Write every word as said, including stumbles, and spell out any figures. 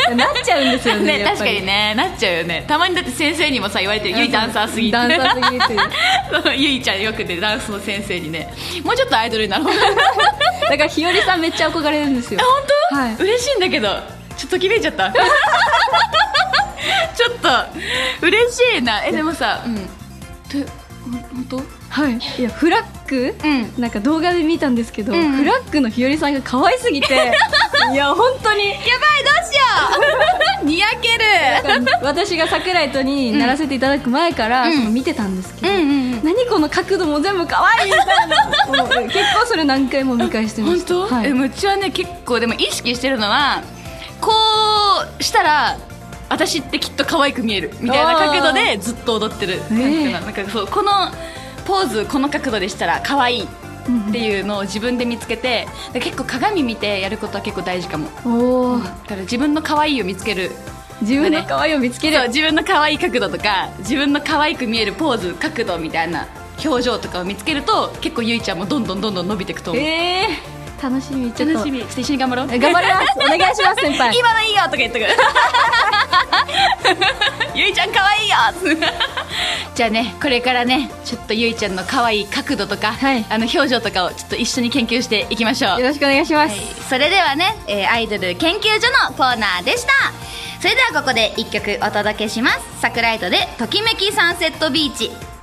なっちゃうんですよね。 ね、確かにね、なっちゃうよね。たまにだって先生にもさ言われてる、ゆいダンサーすぎて、 ダンサーすぎてそうゆいちゃんよくでダンスの先生にね、もうちょっとアイドルになろうだからひよりさんめっちゃ憧れるんですよ。 本当、 はい、 嬉しいんだけど、ちょっとときめいちゃったちょっと嬉しいな。えでもさ、うんって本当？ はい、いやフラッグ、 うん、 なんか動画で見たんですけど、 うん、 フラッグのひよりさんが可愛すぎていや本当にやばい、 どうしようにやける私が桜井とにならせていただく前から、うん、その見てたんですけど、うんうん、何この角度も全部可愛いみたいなもう結構それ何回も見返してました。 本当？はい、えうちはね結構でも意識してるのは、こうしたら私ってきっと可愛く見えるみたいな角度でずっと踊ってる。なんかそう、このポーズこの角度でしたら可愛いっていうのを自分で見つけて、で結構鏡見てやることは結構大事かも。お、うん、だから自分の可愛いを見つける、 自分の可愛いを見つける、 そう自分の可愛い角度とか自分の可愛く見えるポーズ角度みたいな表情とかを見つけると結構ゆいちゃんもどんどんどんどん伸びていくと思う。えー、楽しみ。ちょっと楽しみ。ちょっと一緒に頑張ろう。 頑張ります。お願いします先輩。 今のいいよとか言っとくゆいちゃん可愛いよじゃあね、これからねちょっとゆいちゃんの可愛い角度とか、はい、あの表情とかをちょっと一緒に研究していきましょう。 よろしくお願いします、はい、 それではね、えー、アイドル研究所のコーナーでした。それではここでいっきょくお届けします。桜井戸でときめきサンセットビーチ。